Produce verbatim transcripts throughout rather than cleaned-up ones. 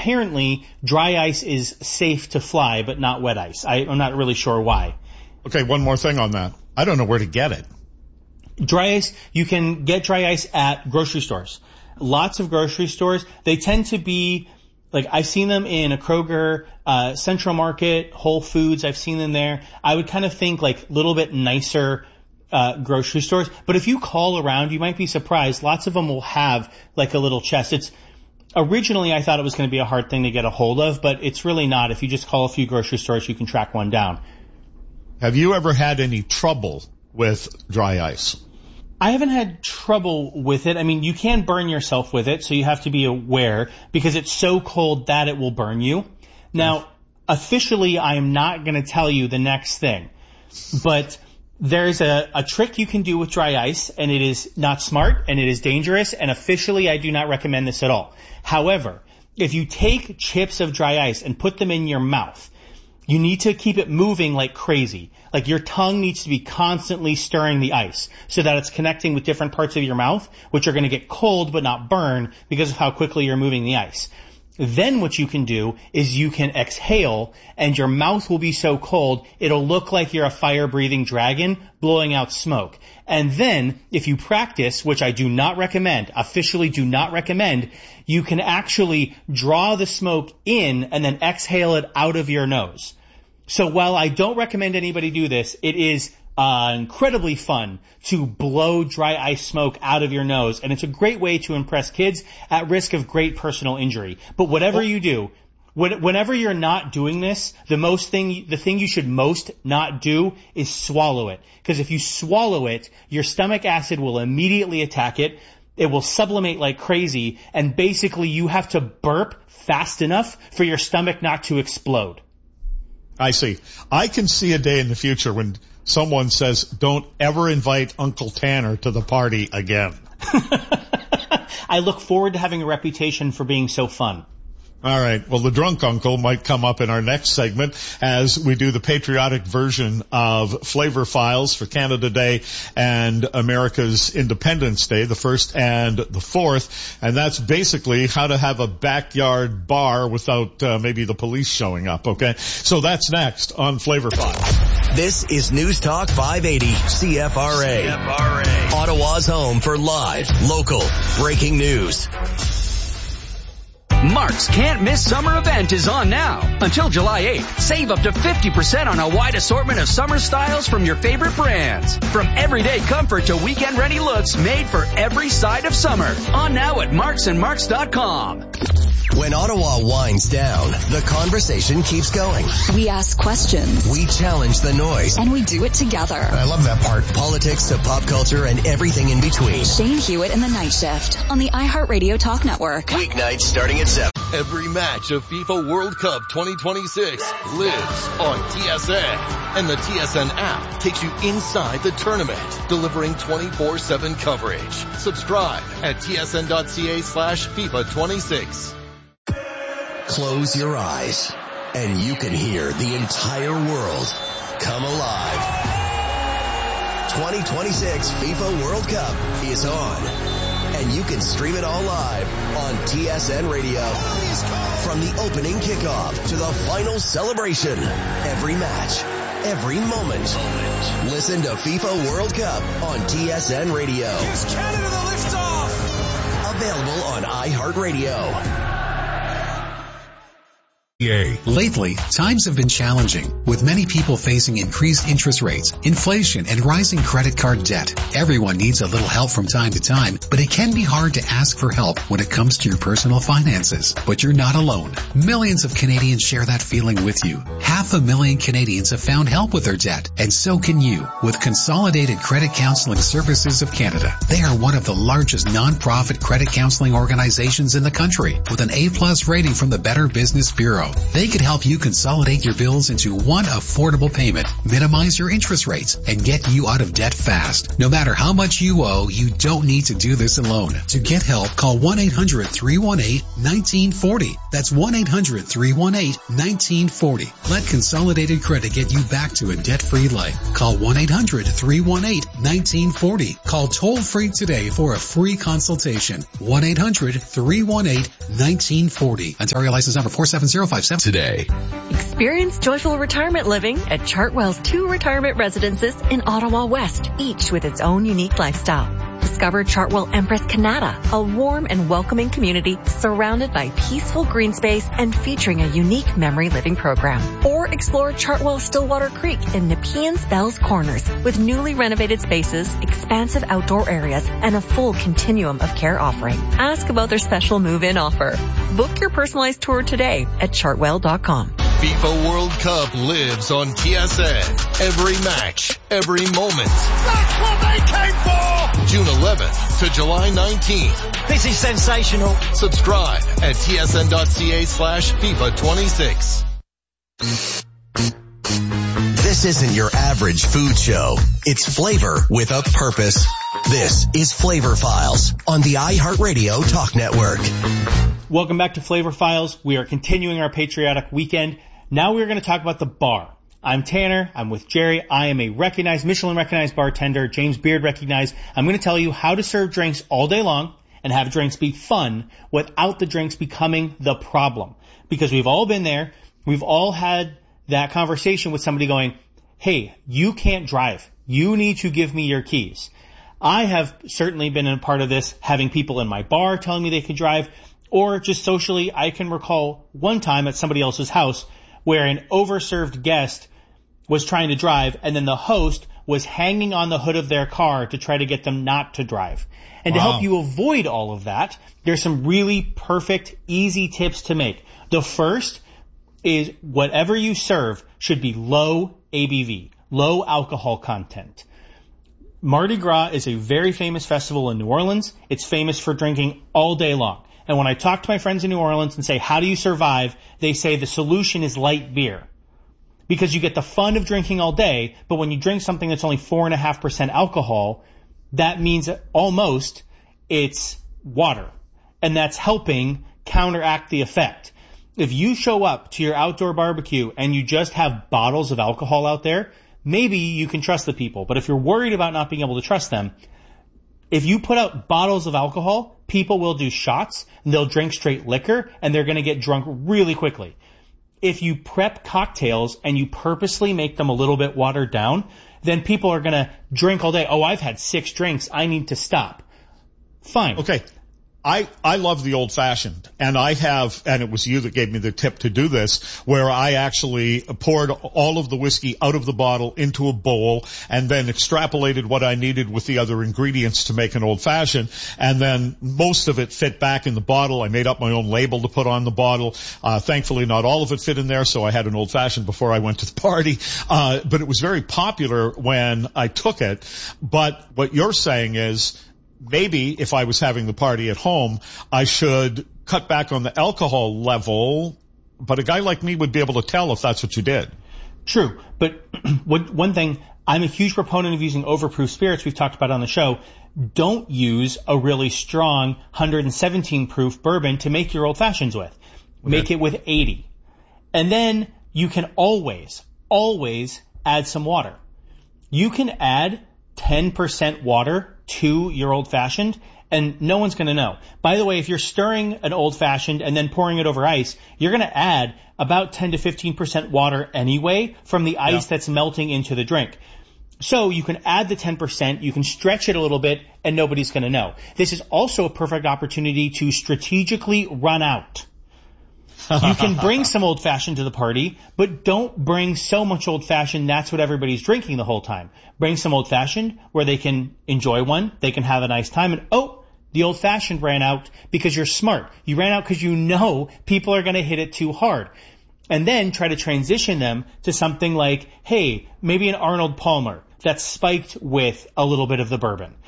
apparently dry ice is safe to fly, but not wet ice. I, I'm not really sure why. Okay, one more thing on that. I don't know where to get it. Dry ice, you can get dry ice at grocery stores. Lots of grocery stores. They tend to be, like, I've seen them in a Kroger, uh, Central Market, Whole Foods. I've seen them there. I would kind of think like a little bit nicer uh grocery stores. But if you call around, you might be surprised. Lots of them will have like a little chest. It's originally I thought it was going to be a hard thing to get a hold of, but it's really not. If you just call a few grocery stores, you can track one down. Have you ever had any trouble with dry ice? I haven't had trouble with it. I mean, you can burn yourself with it, so you have to be aware because it's so cold that it will burn you. Now, yes. Officially, I am not going to tell you the next thing, but there's a, a trick you can do with dry ice, and it is not smart, and it is dangerous, and officially I do not recommend this at all. However, if you take chips of dry ice and put them in your mouth, you need to keep it moving like crazy. Like your tongue needs to be constantly stirring the ice so that it's connecting with different parts of your mouth, which are going to get cold but not burn because of how quickly you're moving the ice. Then what you can do is you can exhale, and your mouth will be so cold it'll look like you're a fire-breathing dragon blowing out smoke. And then, if you practice, which I do not recommend, officially do not recommend, you can actually draw the smoke in and then exhale it out of your nose. So while I don't recommend anybody do this, it is Uh, incredibly fun to blow dry ice smoke out of your nose, and it's a great way to impress kids at risk of great personal injury. But whatever you do, when, whenever you're not doing this, the most thing, the thing you should most not do is swallow it. Because if you swallow it, your stomach acid will immediately attack it. It will sublimate like crazy, and basically you have to burp fast enough for your stomach not to explode. I see. I can see a day in the future when someone says, don't ever invite Uncle Tanner to the party again. I look forward to having a reputation for being so fun. All right. Well, the drunk uncle might come up in our next segment as we do the patriotic version of Flavor Files for Canada Day and America's Independence Day, the first and the fourth. And that's basically how to have a backyard bar without uh, maybe the police showing up. Okay. So that's next on Flavor Files. This is News Talk five eighty C F R A. C F R A. Ottawa's home for live, local, breaking news. Mark's Can't Miss Summer event is on now. Until July eighth, save up to fifty percent on a wide assortment of summer styles from your favorite brands. From everyday comfort to weekend-ready looks made for every side of summer. On now at marks and marks dot com. When Ottawa winds down, the conversation keeps going. We ask questions. We challenge the noise. And we do it together. I love that part. Politics to pop culture and everything in between. Shane Hewitt in the Night Shift on the iHeartRadio Talk Network. Weeknights starting at seven. Every match of FIFA World Cup twenty twenty-six lives on T S N. And the T S N app takes you inside the tournament, delivering twenty-four seven coverage. Subscribe at tsn.ca slash FIFA 26. Close your eyes, and you can hear the entire world come alive. twenty twenty-six FIFA World Cup is on, and you can stream it all live on T S N Radio. From the opening kickoff to the final celebration, every match, every moment. Listen to FIFA World Cup on T S N Radio. Here's Canada, the liftoff. Available on iHeartRadio. Lately, times have been challenging, with many people facing increased interest rates, inflation, and rising credit card debt. Everyone needs a little help from time to time, but it can be hard to ask for help when it comes to your personal finances. But you're not alone. Millions of Canadians share that feeling with you. Half a million Canadians have found help with their debt, and so can you with Consolidated Credit Counseling Services of Canada. They are one of the largest non-profit credit counseling organizations in the country, with an A plus rating from the Better Business Bureau. tomorrow. They could help you consolidate your bills into one affordable payment, minimize your interest rates, and get you out of debt fast. No matter how much you owe, you don't need to do this alone. To get help, call one eight hundred three one eight one nine four zero. That's one eight hundred three one eight one nine four zero. Let Consolidated Credit get you back to a debt-free life. Call one eight hundred three one eight one nine four zero. Call toll-free today for a free consultation. one eight hundred three one eight one nine four zero. Ontario license number four seven zero five seven. Today. Experience joyful retirement living at Chartwell's two retirement residences in Ottawa West, each with its own unique lifestyle. Discover Chartwell Empress Canada, a warm and welcoming community surrounded by peaceful green space and featuring a unique memory living program. Or explore Chartwell Stillwater Creek in Nepean's Bells Corners with newly renovated spaces, expansive outdoor areas, and a full continuum of care offering. Ask about their special move-in offer. Book your personalized tour today at chartwell dot com. FIFA World Cup lives on T S N. Every match, every moment. That's what they came for! June eleventh to July nineteenth. This is sensational. Subscribe at tsn.ca slash FIFA 26. This isn't your average food show. It's flavor with a purpose. This is Flavor Files on the iHeartRadio Talk Network. Welcome back to Flavor Files. We are continuing our patriotic weekend. Now we're going to talk about the bar. I'm Tanner. I'm with Jerry. I am a recognized, Michelin recognized bartender. James Beard recognized. I'm going to tell you how to serve drinks all day long and have drinks be fun without the drinks becoming the problem. Because we've all been there. We've all had that conversation with somebody going, hey, you can't drive. You need to give me your keys. I have certainly been a part of this, having people in my bar telling me they could drive, or just socially. I can recall one time at somebody else's house where an overserved guest was trying to drive, and then the host was hanging on the hood of their car to try to get them not to drive. And wow. To help you avoid all of that, there's some really perfect, easy tips to make. The first is whatever you serve should be low A B V, low alcohol content. Mardi Gras is a very famous festival in New Orleans. It's famous for drinking all day long. And when I talk to my friends in New Orleans and say, how do you survive? They say the solution is light beer. Because you get the fun of drinking all day, but when you drink something that's only four point five percent alcohol, that means that almost it's water. And that's helping counteract the effect. If you show up to your outdoor barbecue and you just have bottles of alcohol out there, maybe you can trust the people. But if you're worried about not being able to trust them, if you put out bottles of alcohol, people will do shots, and they'll drink straight liquor, and they're going to get drunk really quickly. If you prep cocktails and you purposely make them a little bit watered down, then people are going to drink all day. Oh, I've had six drinks. I need to stop. Fine. Okay. I, I love the old fashioned, and I have, and it was you that gave me the tip to do this, where I actually poured all of the whiskey out of the bottle into a bowl and then extrapolated what I needed with the other ingredients to make an old fashioned, and then most of it fit back in the bottle. I made up my own label to put on the bottle. Uh, thankfully not all of it fit in there, so I had an old fashioned before I went to the party. Uh, but it was very popular when I took it. But what you're saying is, maybe if I was having the party at home, I should cut back on the alcohol level, but a guy like me would be able to tell if that's what you did. True, but one thing, I'm a huge proponent of using overproof spirits. We've talked about it on the show. Don't use a really strong one hundred seventeen proof bourbon to make your old fashions with. Okay. Make it with eighty. And then you can always, always add some water. You can add ten percent water to your old fashioned, and no one's going to know. By the way, if you're stirring an old fashioned and then pouring it over ice, you're going to add about ten to fifteen percent water anyway from the ice yeah. that's melting into the drink. So you can add the ten percent, you can stretch it a little bit, and nobody's going to know. This is also a perfect opportunity to strategically run out. You can bring some old-fashioned to the party, but don't bring so much old-fashioned that's what everybody's drinking the whole time. Bring some old-fashioned where they can enjoy one, they can have a nice time, and oh, the old-fashioned ran out because you're smart. You ran out because you know people are going to hit it too hard. And then try to transition them to something like, hey, maybe an Arnold Palmer that's spiked with a little bit of the bourbon.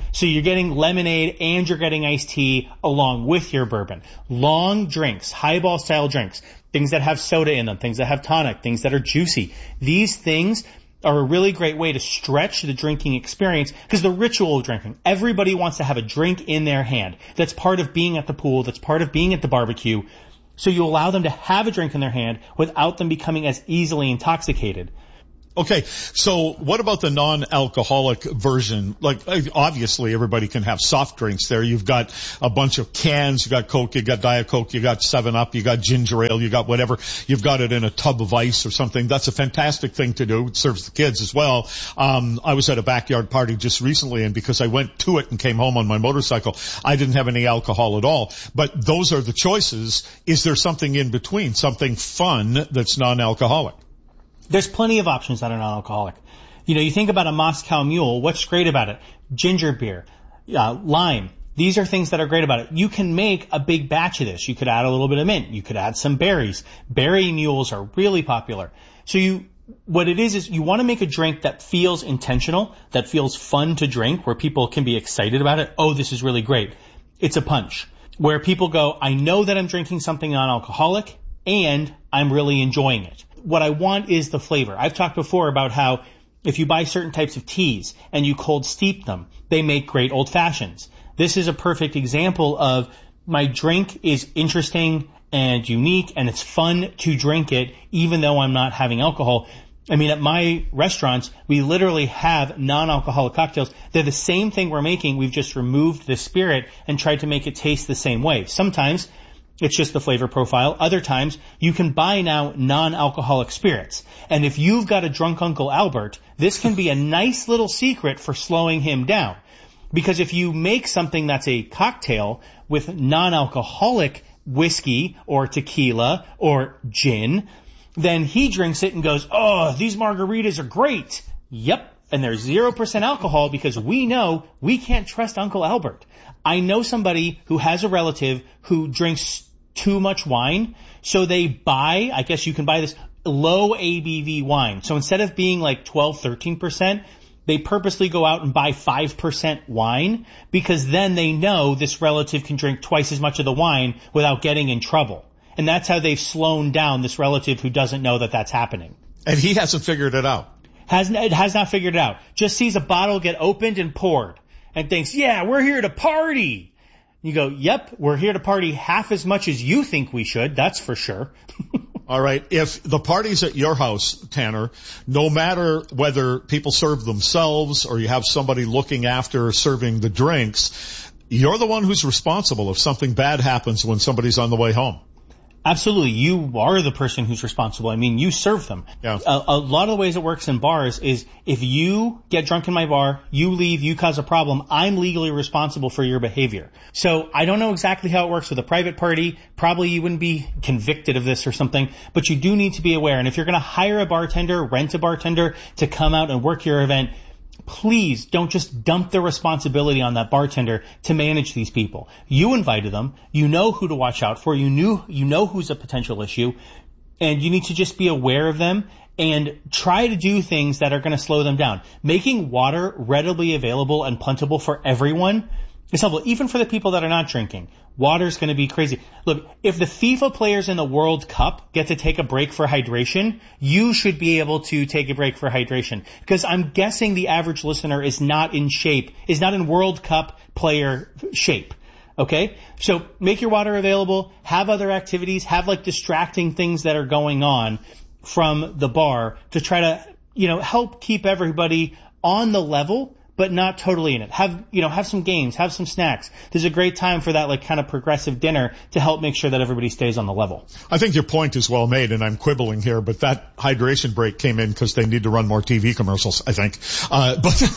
So you're getting lemonade and you're getting iced tea along with your bourbon. Long drinks, highball style drinks, things that have soda in them, things that have tonic, things that are juicy. These things are a really great way to stretch the drinking experience, because the ritual of drinking, everybody wants to have a drink in their hand. That's part of being at the pool. That's part of being at the barbecue. So you allow them to have a drink in their hand without them becoming as easily intoxicated. Okay, so what about the non-alcoholic version? Like, obviously, everybody can have soft drinks there. You've got a bunch of cans. You got Coke, you got Diet Coke, you got seven up, you got ginger ale, you got whatever. You've got it in a tub of ice or something. That's a fantastic thing to do. It serves the kids as well. Um, I was at a backyard party just recently, and because I went to it and came home on my motorcycle, I didn't have any alcohol at all. But those are the choices. Is there something in between, something fun that's non-alcoholic? There's plenty of options that are non-alcoholic. You know, you think about a Moscow Mule. What's great about it? Ginger beer, uh, lime. These are things that are great about it. You can make a big batch of this. You could add a little bit of mint. You could add some berries. Berry mules are really popular. So you, what it is is you want to make a drink that feels intentional, that feels fun to drink, where people can be excited about it. Oh, this is really great. It's a punch. Where people go, I know that I'm drinking something non-alcoholic and I'm really enjoying it. What I want is the flavor. I've talked before about how if you buy certain types of teas and you cold steep them, they make great old fashions. This is a perfect example of my drink is interesting and unique and it's fun to drink it even though I'm not having alcohol. I mean, at my restaurants, we literally have non-alcoholic cocktails. They're the same thing we're making. We've just removed the spirit and tried to make it taste the same way. Sometimes it's just the flavor profile. Other times, you can buy now non-alcoholic spirits. And if you've got a drunk Uncle Albert, this can be a nice little secret for slowing him down. Because if you make something that's a cocktail with non-alcoholic whiskey or tequila or gin, then he drinks it and goes, oh, these margaritas are great. Yep. And there's zero percent alcohol because we know we can't trust Uncle Albert. I know somebody who has a relative who drinks too much wine, so they buy, I guess you can buy this, low A B V wine. So instead of being like twelve, thirteen percent, they purposely go out and buy five percent wine because then they know this relative can drink twice as much of the wine without getting in trouble. And that's how they've slowed down this relative who doesn't know that that's happening. And he hasn't figured it out. Has, it has not figured it out. Just sees a bottle get opened and poured and thinks, yeah, we're here to party. You go, yep, we're here to party half as much as you think we should. That's for sure. All right. If the party's at your house, Tanner, no matter whether people serve themselves or you have somebody looking after serving the drinks, you're the one who's responsible if something bad happens when somebody's on the way home. Absolutely. You are the person who's responsible. I mean, you serve them. Yeah. A, a lot of the ways it works in bars is if you get drunk in my bar, you leave, you cause a problem, I'm legally responsible for your behavior. So I don't know exactly how it works with a private party. Probably you wouldn't be convicted of this or something, but you do need to be aware. And if you're going to hire a bartender, rent a bartender to come out and work your event, please don't just dump the responsibility on that bartender to manage these people. You invited them. You know who to watch out for. You knew, you know who's a potential issue, and you need to just be aware of them and try to do things that are going to slow them down. Making water readily available and plentiful for everyone is helpful, even for the people that are not drinking. Water's going to be crazy. Look, if the FIFA players in the World Cup get to take a break for hydration, you should be able to take a break for hydration. Because I'm guessing the average listener is not in shape, is not in World Cup player shape. Okay? So make your water available, have other activities, have like distracting things that are going on from the bar to try to, you know, help keep everybody on the level, but not totally in it. Have, you know, have some games, have some snacks. There's a great time for that, like, kind of progressive dinner to help make sure that everybody stays on the level. I think your point is well made, and I'm quibbling here, but that hydration break came in because they need to run more T V commercials, I think. Uh,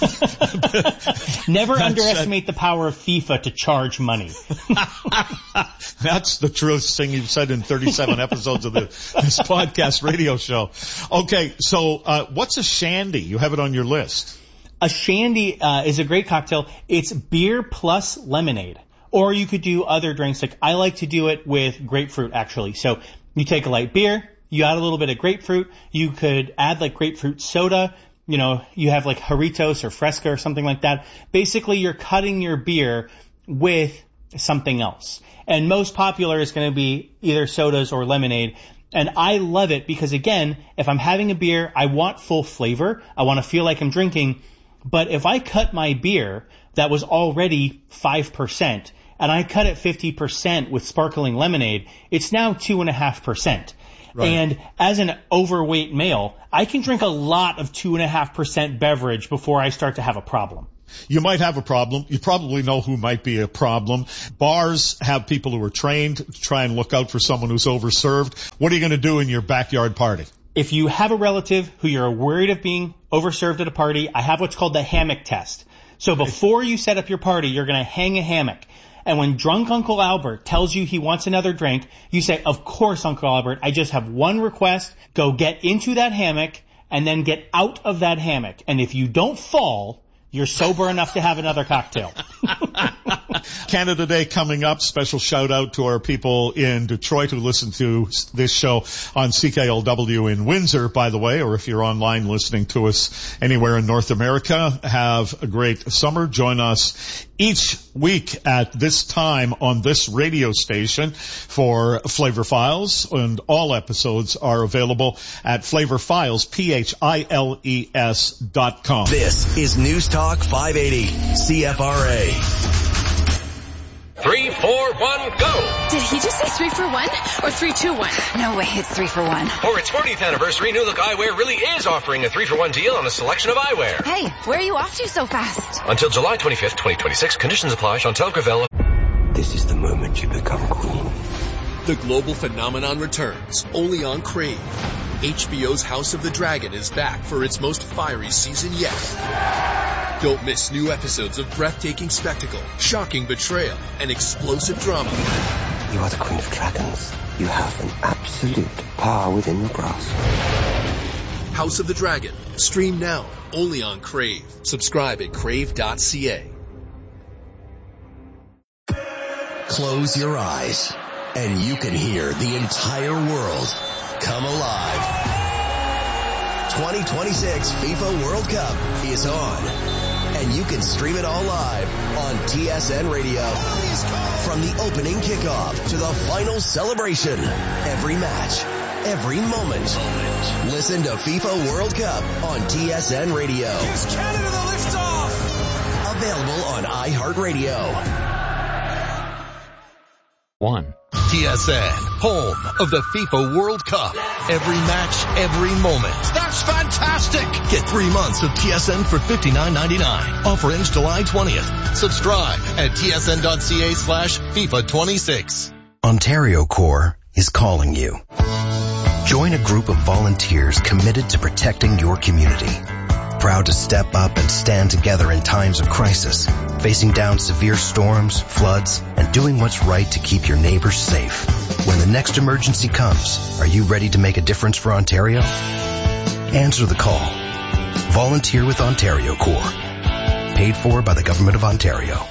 but Never underestimate the power of FIFA to charge money. That's the truest thing you've said in thirty-seven episodes of the, this podcast radio show. Okay, so uh, what's a shandy? You have it on your list. A shandy uh, is a great cocktail. It's beer plus lemonade. Or you could do other drinks. Like I like to do it with grapefruit, actually. So you take a light beer, you add a little bit of grapefruit. You could add like grapefruit soda. you know, you have like Jarritos or Fresca or something like that. Basically, you're cutting your beer with something else. And most popular is going to be either sodas or lemonade. And I love it because, again, if I'm having a beer, I want full flavor. I want to feel like I'm drinking. But if I cut my beer that was already five percent and I cut it fifty percent with sparkling lemonade, it's now two point five percent. Right. And as an overweight male, I can drink a lot of two point five percent beverage before I start to have a problem. You might have a problem. You probably know who might be a problem. Bars have people who are trained to try and look out for someone who's overserved. What are you going to do in your backyard party? If you have a relative who you're worried of being overserved at a party, I have what's called the hammock test. So before you set up your party, you're going to hang a hammock. And when drunk Uncle Albert tells you he wants another drink, you say, of course, Uncle Albert, I just have one request. Go get into that hammock and then get out of that hammock. And if you don't fall, you're sober enough to have another cocktail. Canada Day coming up. Special shout out to our people in Detroit who listen to this show on C K L W in Windsor, by the way, or if you're online listening to us anywhere in North America. Have a great summer. Join us each week at this time on this radio station for Flavor Files, and all episodes are available at Flavor Files, P H I L E S dot com. This is News Talk five eighty C F R A. Three, four, one, go! Did he just say three for one or three, two, one? No way, it's three for one. For its fortieth anniversary, New Look Eyewear really is offering a three for one deal on a selection of eyewear. Hey, where are you off to so fast? Until July twenty-fifth, twenty twenty-six. Conditions apply. Chantal Gravella. This is the moment you become queen. The global phenomenon returns, only on Crave. H B O's House of the Dragon is back for its most fiery season yet. Don't miss new episodes of breathtaking spectacle, shocking betrayal, and explosive drama. You are the Queen of Dragons. You have an absolute power within your grasp. House of the Dragon. Stream now, only on Crave. Subscribe at crave dot c a. Close your eyes, and you can hear the entire world come alive. twenty twenty-six FIFA World Cup is on, and you can stream it all live on T S N Radio. From the opening kickoff to the final celebration, every match, every moment. Listen to FIFA World Cup on T S N Radio. Gives Canada the liftoff. Available on iHeartRadio. One. T S N, home of the FIFA World Cup. Every match, every moment. That's fantastic! Get three months of T S N for fifty-nine ninety-nine. Offer ends July twentieth. Subscribe at tsn.ca slash FIFA 26. Ontario Corps is calling you. Join a group of volunteers committed to protecting your community. Proud to step up and stand together in times of crisis, facing down severe storms, floods, and doing what's right to keep your neighbors safe. When the next emergency comes, are you ready to make a difference for Ontario? Answer the call. Volunteer with Ontario Corps. Paid for by the Government of Ontario.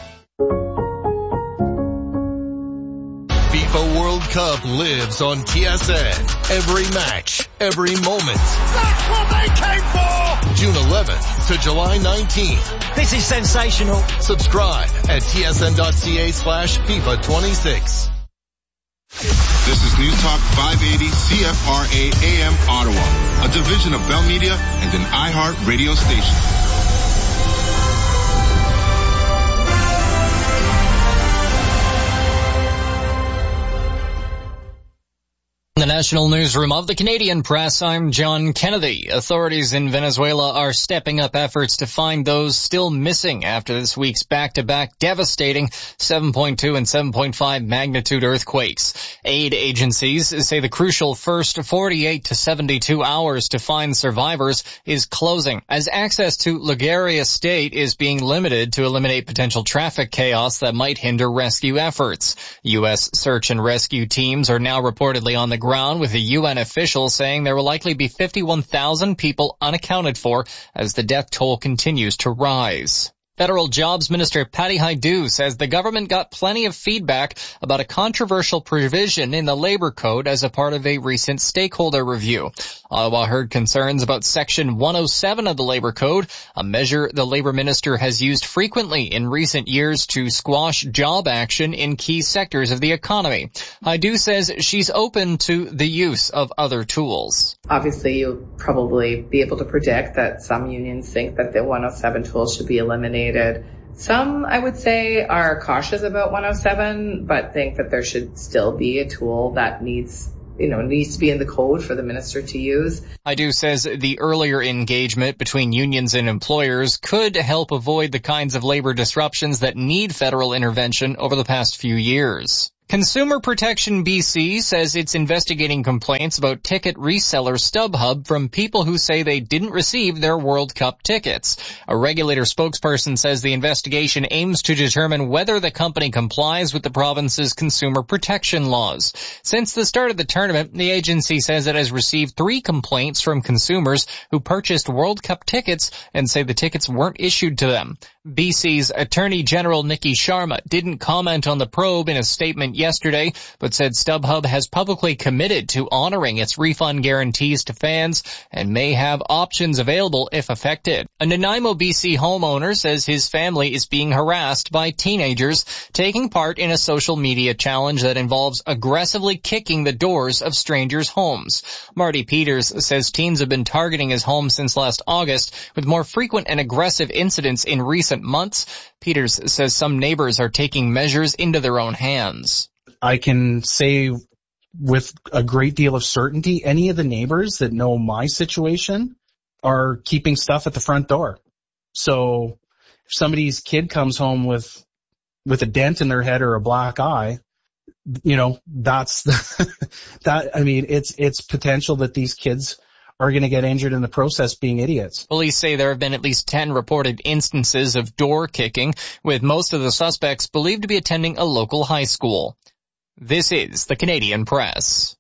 FIFA World Cup lives on T S N. Every match, every moment. That's what they came for! June eleventh to July nineteenth. This is sensational. Subscribe at tsn.ca slash FIFA 26. This is News Talk five eighty C F R A A M Ottawa, a division of Bell Media and an iHeart radio station. The National Newsroom of the Canadian Press, I'm John Kennedy. Authorities in Venezuela are stepping up efforts to find those still missing after this week's back-to-back devastating seven point two and seven point five magnitude earthquakes. Aid agencies say the crucial first forty-eight to seventy-two hours to find survivors is closing, as access to Liguria State is being limited to eliminate potential traffic chaos that might hinder rescue efforts. U S search and rescue teams are now reportedly on the ground ground with a U N official saying there will likely be fifty-one thousand people unaccounted for as the death toll continues to rise. Federal Jobs Minister Patty Hajdu says the government got plenty of feedback about a controversial provision in the labor code as a part of a recent stakeholder review. Ottawa heard concerns about Section one oh seven of the labor code, a measure the labor minister has used frequently in recent years to squash job action in key sectors of the economy. Hajdu says she's open to the use of other tools. Obviously, you'll probably be able to predict that some unions think that the one oh seven tool should be eliminated. Some, I would say, are cautious about one oh seven, but think that there should still be a tool that needs, you know, needs to be in the code for the minister to use. Hajdu says the earlier engagement between unions and employers could help avoid the kinds of labor disruptions that need federal intervention over the past few years. Consumer Protection B C says it's investigating complaints about ticket reseller StubHub from people who say they didn't receive their World Cup tickets. A regulator spokesperson says the investigation aims to determine whether the company complies with the province's consumer protection laws. Since the start of the tournament, the agency says it has received three complaints from consumers who purchased World Cup tickets and say the tickets weren't issued to them. B C's Attorney General Nikki Sharma didn't comment on the probe in a statement yesterday, but said StubHub has publicly committed to honoring its refund guarantees to fans and may have options available if affected. A Nanaimo, B C homeowner says his family is being harassed by teenagers taking part in a social media challenge that involves aggressively kicking the doors of strangers' homes. Marty Peters says teens have been targeting his home since last August, with more frequent and aggressive incidents in recent months. Peters says some neighbors are taking measures into their own hands. I can say with a great deal of certainty, any of the neighbors that know my situation are keeping stuff at the front door. So if somebody's kid comes home with with a dent in their head or a black eye, you know, that's the, that, I mean, it's it's potential that these kids are going to get injured in the process being idiots. Police say there have been at least ten reported instances of door kicking, with most of the suspects believed to be attending a local high school. This is the Canadian Press.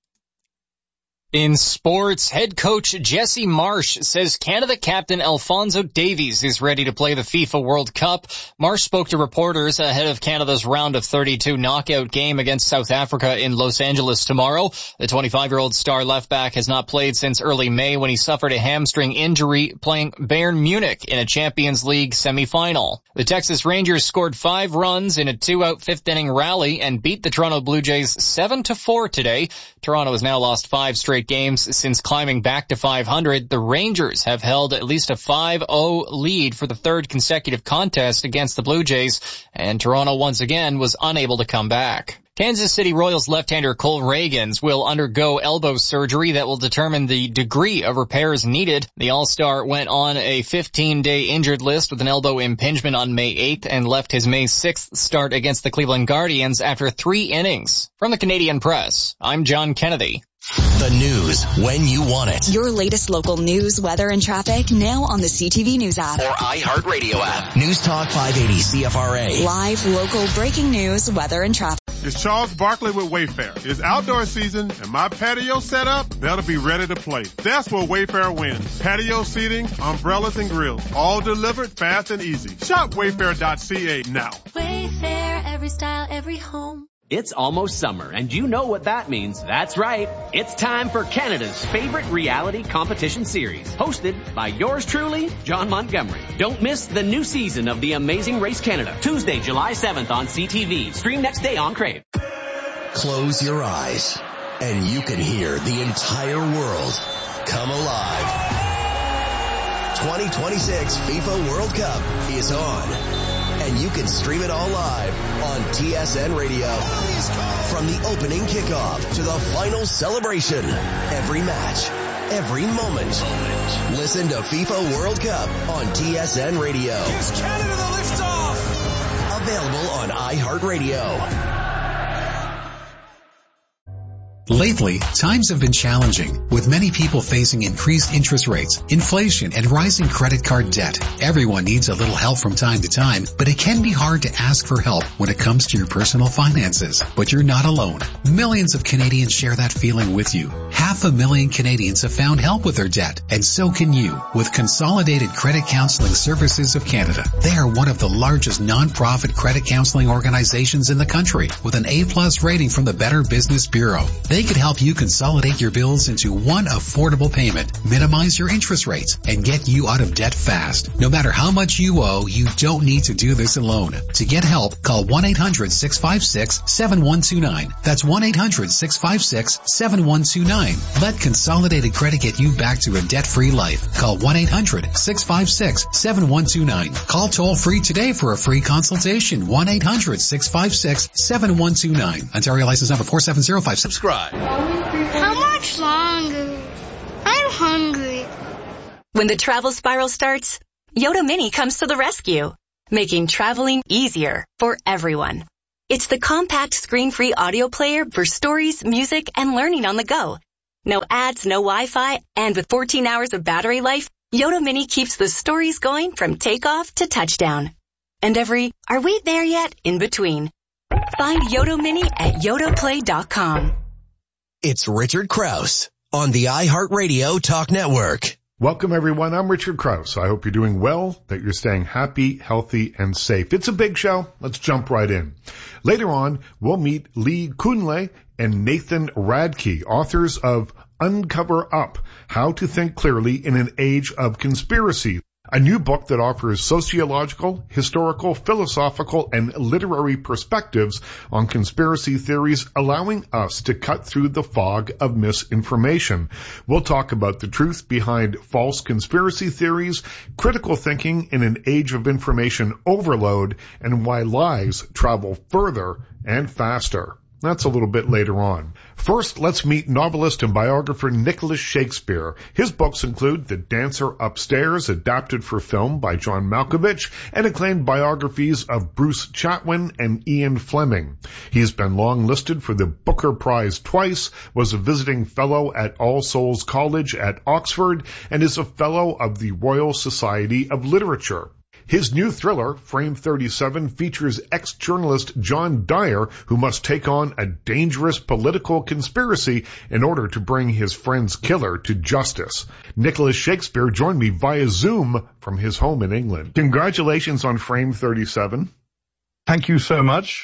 In sports, head coach Jesse Marsh says Canada captain Alphonso Davies is ready to play the FIFA World Cup. Marsh spoke to reporters ahead of Canada's round of thirty-two knockout game against South Africa in Los Angeles tomorrow. The twenty-five-year-old star left-back has not played since early May when he suffered a hamstring injury playing Bayern Munich in a Champions League semi-final. The Texas Rangers scored five runs in a two-out fifth-inning rally and beat the Toronto Blue Jays seven to four today. Toronto has now lost five straight games since climbing back to five hundred. The Rangers have held at least a five oh lead for the third consecutive contest against the Blue Jays, and Toronto once again was unable to come back. Kansas City Royals left-hander Cole Reagans will undergo elbow surgery that will determine the degree of repairs needed. The All-Star went on a fifteen-day injured list with an elbow impingement on May eighth and left his May sixth start against the Cleveland Guardians after three innings. From the Canadian Press, I'm John Kennedy. The news when you want it. Your latest local news, weather, and traffic now on the C T V News app. Or iHeartRadio app. News Talk five eighty C F R A. Live, local, breaking news, weather, and traffic. It's Charles Barkley with Wayfair. It's outdoor season and my patio set up, that'll be ready to play. That's where Wayfair wins. Patio seating, umbrellas, and grills. All delivered fast and easy. Shop wayfair dot c a now. Wayfair, every style, every home. It's almost summer, and you know what that means. That's right. It's time for Canada's favorite reality competition series, hosted by yours truly, John Montgomery. Don't miss the new season of The Amazing Race Canada, Tuesday, July seventh on C T V. Stream next day on Crave. Close your eyes, and you can hear the entire world come alive. twenty twenty-six FIFA World Cup is on. And you can stream it all live on T S N Radio. From the opening kickoff to the final celebration, every match, every moment. Listen to FIFA World Cup on T S N Radio. Gives Canada the liftoff. Available on iHeartRadio. Lately, times have been challenging, with many people facing increased interest rates, inflation, and rising credit card debt. Everyone needs a little help from time to time, but it can be hard to ask for help when it comes to your personal finances. But you're not alone. Millions of Canadians share that feeling with you. Half a million Canadians have found help with their debt, and so can you with Consolidated Credit Counseling Services of Canada. They are one of the largest non-profit credit counseling organizations in the country, with an A-plus rating from the Better Business Bureau. They could help you consolidate your bills into one affordable payment, minimize your interest rates, and get you out of debt fast. No matter how much you owe, you don't need to do this alone. To get help, call one eight hundred six five six seven one two nine. That's one eight hundred six five six seven one two nine. Let Consolidated Credit get you back to a debt-free life. Call one eight hundred six five six seven one two nine. Call toll-free today for a free consultation. one eight hundred six five six seven one two nine. Ontario license number four seven zero five. Subscribe. How much longer? I'm hungry. When the travel spiral starts, Yoda Mini comes to the rescue, making traveling easier for everyone. It's the compact screen-free audio player for stories, music, and learning on the go. No ads, no Wi-Fi, and with fourteen hours of battery life, Yoda Mini keeps the stories going from takeoff to touchdown. And every, are we there yet, in between. Find Yoda Mini at yoda play dot com. It's Richard Krause on the iHeartRadio Talk Network. Welcome, everyone. I'm Richard Krause. I hope you're doing well, that you're staying happy, healthy, and safe. It's a big show. Let's jump right in. Later on, we'll meet Lee Kunle and Nathan Radke, authors of Uncover Up, How to Think Clearly in an Age of Conspiracy, a new book that offers sociological, historical, philosophical, and literary perspectives on conspiracy theories, allowing us to cut through the fog of misinformation. We'll talk about the truth behind false conspiracy theories, critical thinking in an age of information overload, and why lies travel further and faster. That's a little bit later on. First, let's meet novelist and biographer Nicholas Shakespeare. His books include The Dancer Upstairs, adapted for film by John Malkovich, and acclaimed biographies of Bruce Chatwin and Ian Fleming. He's been long listed for the Booker Prize twice, was a visiting fellow at All Souls College at Oxford, and is a fellow of the Royal Society of Literature. His new thriller, Frame thirty-seven, features ex-journalist John Dyer, who must take on a dangerous political conspiracy in order to bring his friend's killer to justice. Nicholas Shakespeare joined me via Zoom from his home in England. Congratulations on Frame thirty-seven. Thank you so much.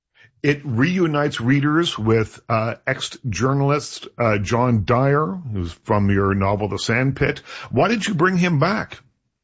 It reunites readers with uh, ex-journalist uh, John Dyer, who's from your novel The Sandpit. Why did you bring him back?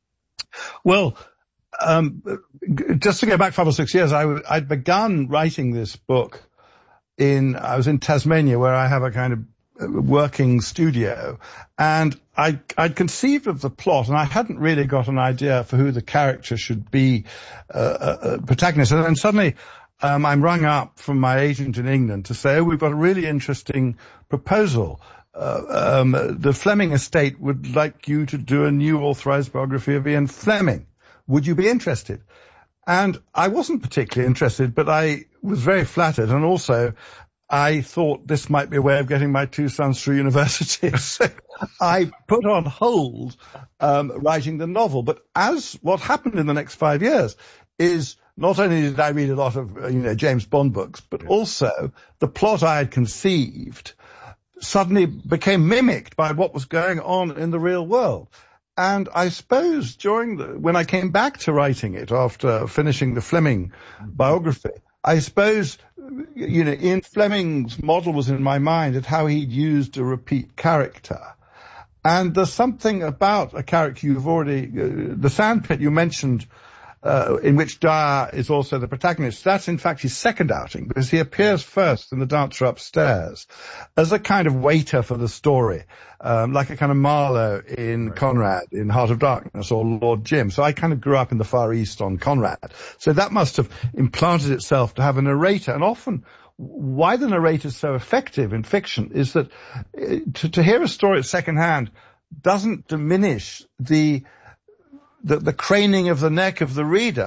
Well, Um, just to go back five or six years, I, I'd begun writing this book in, I was in Tasmania, where I have a kind of working studio, and I, I'd conceived of the plot, and I hadn't really got an idea for who the character should be, uh, a, a protagonist. And then suddenly, um, I'm rung up from my agent in England to say, oh, we've got a really interesting proposal. Uh, um, the Fleming estate would like you to do a new authorized biography of Ian Fleming. Would you be interested? And I wasn't particularly interested, but I was very flattered. And also, I thought this might be a way of getting my two sons through university. So I put on hold um, writing the novel. But as what happened in the next five years is not only did I read a lot of you know James Bond books, but also the plot I had conceived suddenly became mimicked by what was going on in the real world. And I suppose during the, when I came back to writing it after finishing the Fleming biography, I suppose, you know, Ian Fleming's model was in my mind at how he'd used a repeat character. And there's something about a character you've already, uh, the Sandpit you mentioned, uh, in which Dyer is also the protagonist. That's in fact his second outing, because he appears first in The Dancer Upstairs as a kind of waiter for the story, um, like a kind of Marlowe in right. Conrad in Heart of Darkness, or Lord Jim. So I kind of grew up in the Far East on Conrad. So that must have implanted itself to have a narrator. And often why the narrator is so effective in fiction is that to, to hear a story at second hand doesn't diminish the The, the craning of the neck of the reader.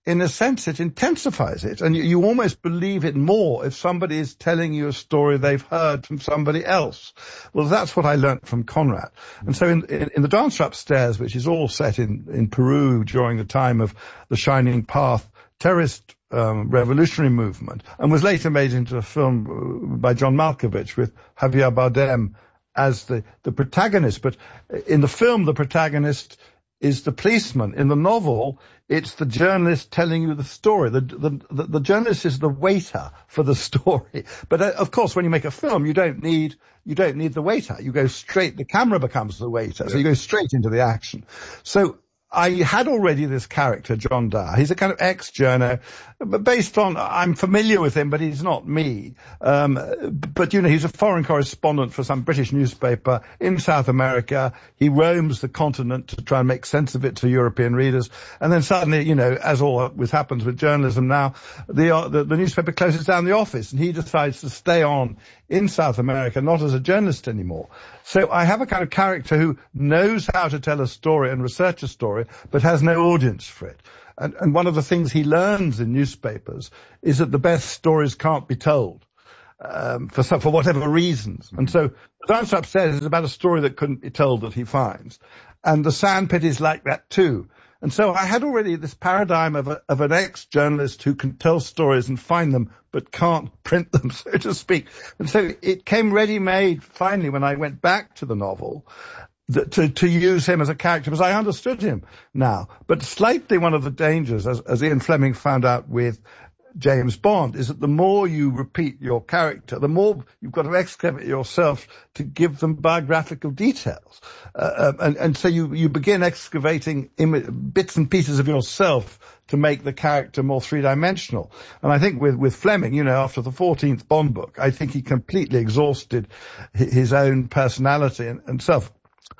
in a sense, it intensifies it, and you, you almost believe it more if somebody is telling you a story they've heard from somebody else. Well, that's what I learnt from Conrad. And so in, in, in The Dancer Upstairs, which is all set in, in Peru during the time of the Shining Path terrorist um, revolutionary movement, and was later made into a film by John Malkovich with Javier Bardem as the, the protagonist. But in the film, the protagonist is the policeman. In the novel, it's the journalist telling you the story. The, the, the, the journalist is the waiter for the story. But uh, of course, when you make a film, you don't need, you don't need the waiter. You go straight, the camera becomes the waiter. So you go straight into the action. So I had already this character, John Dyer. He's a kind of ex-journo, based on, I'm familiar with him, but he's not me. Um, but, you know, he's a foreign correspondent for some British newspaper in South America. He roams the continent to try and make sense of it to European readers. And then suddenly, you know, as always happens with journalism now, the, uh, the, the newspaper closes down the office, and he decides to stay on in South America, not as a journalist anymore. So I have a kind of character who knows how to tell a story and research a story, but has no audience for it. And, and one of the things he learns in newspapers is that the best stories can't be told, um, for some, for whatever reasons. And so The Dancer Upstairs is about a story that couldn't be told that he finds. And The Sandpit is like that too. And so I had already this paradigm of, a, of an ex-journalist who can tell stories and find them, but can't print them, so to speak. And so it came ready-made finally when I went back to the novel, that, to, to use him as a character, because I understood him now. But slightly one of the dangers, as, as Ian Fleming found out with James Bond, is that the more you repeat your character, the more you've got to excavate yourself to give them biographical details. Uh, and, and so you, you begin excavating Im- bits and pieces of yourself to make the character more three-dimensional. And I think with, with Fleming, you know, after the fourteenth Bond book, I think he completely exhausted his own personality and, and self.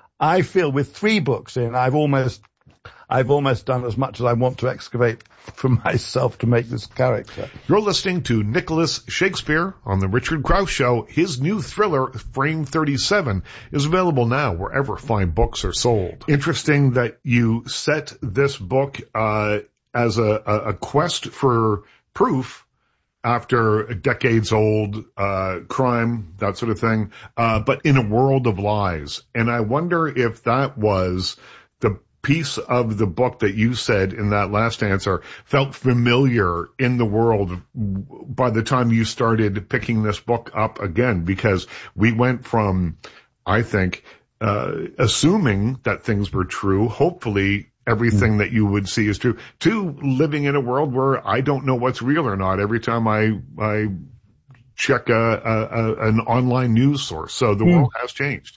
I feel with three books in, I've almost I've almost done as much as I want to excavate from myself to make this character. You're listening to Nicholas Shakespeare on The Richard Krause Show. His new thriller, Frame thirty-seven, is available now wherever fine books are sold. Interesting that you set this book uh as a, a quest for proof after a decades-old uh crime, that sort of thing, uh but in a world of lies. And I wonder if that was the piece of the book that you said in that last answer felt familiar in the world by the time you started picking this book up again, because we went from, I think, uh assuming that things were true, hopefully everything that you would see is true, to living in a world where I don't know what's real or not every time I I check a, a, a an online news source. So the mm. world has changed.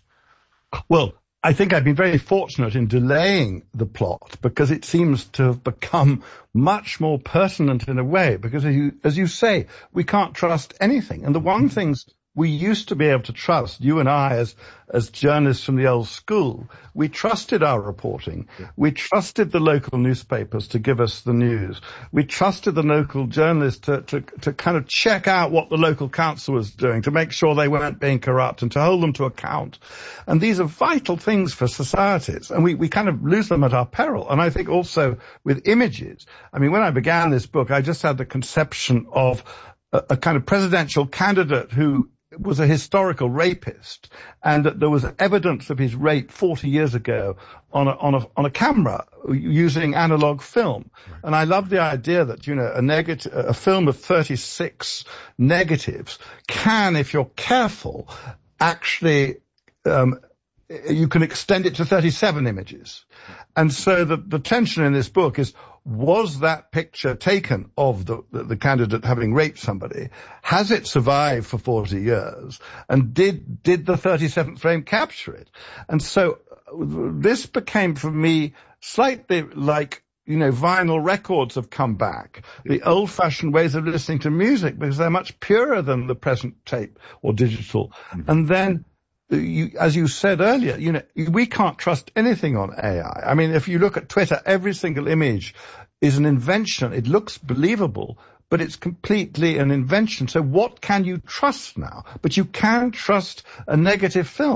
Well, I think I've been very fortunate in delaying the plot, because it seems to have become much more pertinent in a way, because as you, as you say, we can't trust anything. And the one things we used to be able to trust, you and I as, as journalists from the old school, we trusted our reporting. Yeah. We trusted the local newspapers to give us the news. We trusted the local journalists to, to, to kind of check out what the local council was doing, to make sure they weren't being corrupt and to hold them to account. And these are vital things for societies, and we, we kind of lose them at our peril. And I think also with images, I mean, when I began this book, I just had the conception of a, a kind of presidential candidate who was a historical rapist, and that there was evidence of his rape forty years ago on a, on a, on a camera using analog film. Right. And I love the idea that, you know, a negative, a film of thirty-six negatives can, if you're careful, actually, um, you can extend it to thirty-seven images. And so the, the tension in this book is, was that picture taken of the, the, the candidate having raped somebody? Has it survived for forty years? And did, did the thirty-seventh frame capture it? And so this became for me slightly like, you know, vinyl records have come back. The old-fashioned ways of listening to music, because they're much purer than the present tape or digital. Mm-hmm. And then, You, as you said earlier, you know, we can't trust anything on A I. I mean, if you look at Twitter, every single image is an invention. It looks believable, but it's completely an invention. So what can you trust now? But you can trust a negative film.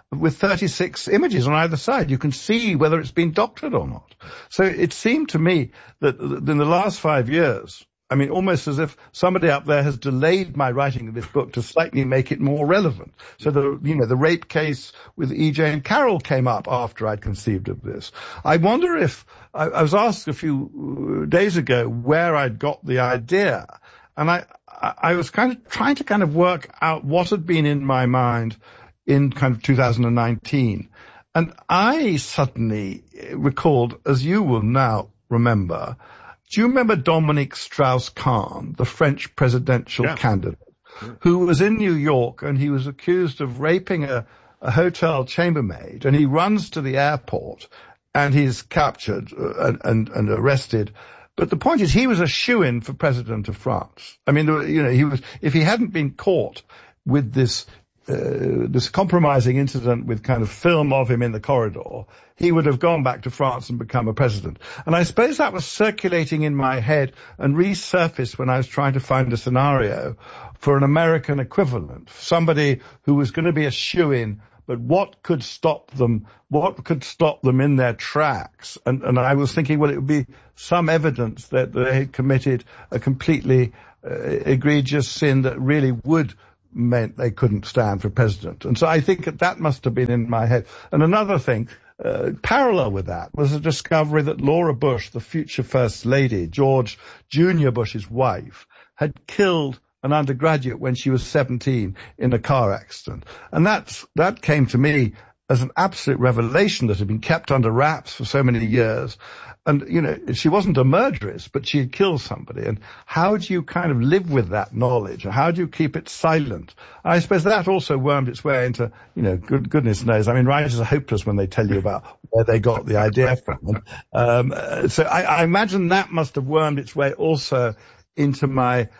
with thirty-six images on either side. You can see whether it's been doctored or not. So it seemed to me that in the last five years, I mean, almost as if somebody up there has delayed my writing of this book to slightly make it more relevant. So the, you know, the rape case with E J and Carroll came up after I'd conceived of this. I wonder if, I, I was asked a few days ago where I'd got the idea. And I, I was kind of trying to kind of work out what had been in my mind in kind of two thousand nineteen. And I suddenly recalled, as you will now remember, do you remember Dominique Strauss-Kahn, the French presidential yeah. candidate, yeah. who was in New York and he was accused of raping a, a hotel chambermaid, and he runs to the airport and he's captured and, and, and arrested. But the point is, he was a shoo-in for president of France. I mean, you know, he was, if he hadn't been caught with this Uh, this compromising incident with kind of film of him in the corridor, he would have gone back to France and become a president. And I suppose that was circulating in my head and resurfaced when I was trying to find a scenario for an American equivalent, somebody who was going to be a shoo-in, but what could stop them, what could stop them in their tracks? And, and I was thinking, well, it would be some evidence that they had committed a completely uh, egregious sin that really would meant they couldn't stand for president. And so I think that that must have been in my head. And another thing, uh, parallel with that, was the discovery that Laura Bush, the future First Lady, George Junior Bush's wife, had killed an undergraduate when she was seventeen in a car accident. And that's, that came to me as an absolute revelation that had been kept under wraps for so many years. And, you know, she wasn't a murderess, but she had killed somebody. And how do you kind of live with that knowledge? How do you keep it silent? I suppose that also wormed its way into, you know, good, goodness knows. I mean, writers are hopeless when they tell you about where they got the idea from. Um, so I, I imagine that must have wormed its way also into my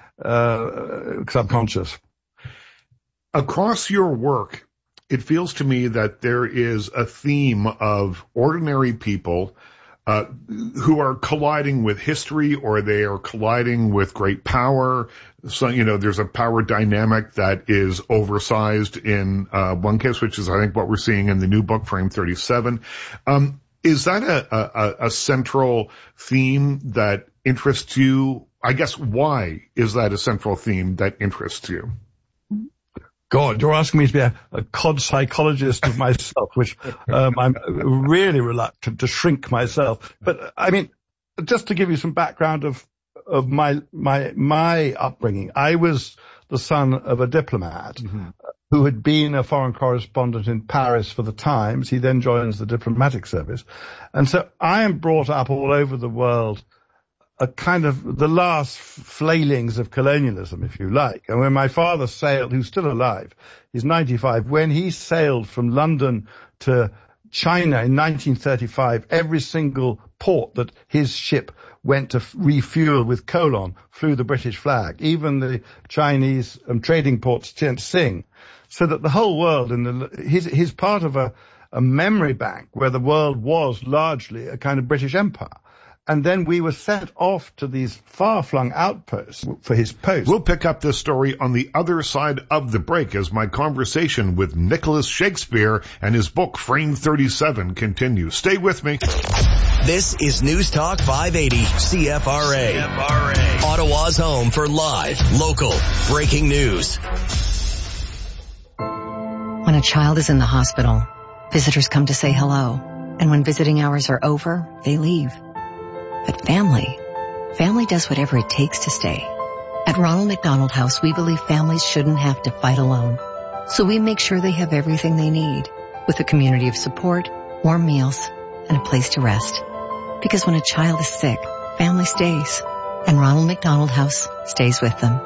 uh, subconscious. Across your work, it feels to me that there is a theme of ordinary people Uh, who are colliding with history, or they are colliding with great power. So, you know, there's a power dynamic that is oversized in uh, one case, which is, I think, what we're seeing in the new book, Frame thirty-seven. Um, is that a, a, a central theme that interests you? I guess, why is that a central theme that interests you? God, you're asking me to be a, a cod psychologist of myself, which um, I'm really reluctant to shrink myself. But I mean, just to give you some background of of my my my upbringing, I was the son of a diplomat mm-hmm. who had been a foreign correspondent in Paris for the Times. He then joins the diplomatic service, and so I am brought up all over the world, a kind of the last flailings of colonialism, if you like. And when my father sailed, who's still alive, he's ninety-five, when he sailed from London to China in nineteen thirty-five, every single port that his ship went to refuel with coal on flew the British flag, even the Chinese um, trading ports Tianjin, so that the whole world, in the, he's, he's part of a, a memory bank where the world was largely a kind of British empire. And then we were sent off to these far-flung outposts for his post. We'll pick up this story on the other side of the break as my conversation with Nicholas Shakespeare and his book Frame thirty-seven continues. Stay with me. This is News Talk five eighty C F R A. C F R A. Ottawa's home for live, local, breaking news. When a child is in the hospital, visitors come to say hello. And when visiting hours are over, they leave. But family, family does whatever it takes to stay. At Ronald McDonald House, we believe families shouldn't have to fight alone. So we make sure they have everything they need, with a community of support, warm meals, and a place to rest. Because when a child is sick, family stays, and Ronald McDonald House stays with them.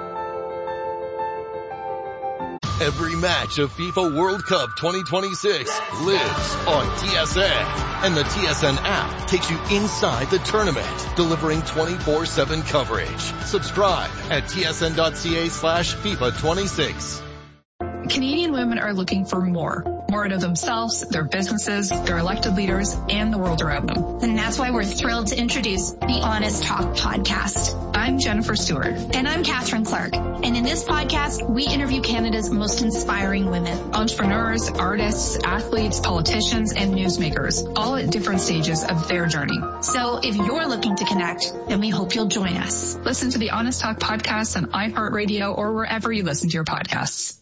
Every match of FIFA World Cup twenty twenty-six lives on T S N. And the T S N app takes you inside the tournament, delivering twenty-four seven coverage. Subscribe at tsn.ca slash FIFA 26. Canadian women are looking for more. more out of themselves, their businesses, their elected leaders, and the world around them. And that's why we're thrilled to introduce the Honest Talk podcast. I'm Jennifer Stewart. And I'm Catherine Clark. And in this podcast, we interview Canada's most inspiring women. Entrepreneurs, artists, athletes, politicians, and newsmakers, all at different stages of their journey. So if you're looking to connect, then we hope you'll join us. Listen to the Honest Talk podcast on iHeartRadio or wherever you listen to your podcasts.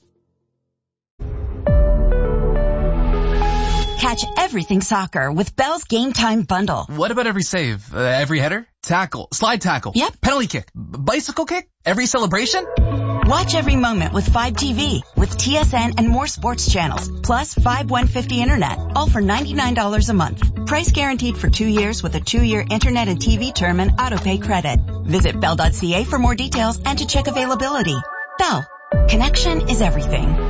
Catch everything soccer with Bell's Game Time Bundle. What about every save? Uh, every header? Tackle? Slide tackle? Yep. Penalty kick? B- bicycle kick? Every celebration? Watch every moment with five T V, with T S N and more sports channels, plus five one fifty internet, all for ninety-nine dollars a month. Price guaranteed for two years with a two-year internet and T V term and autopay credit. Visit bell dot c a for more details and to check availability. Bell. Connection is everything.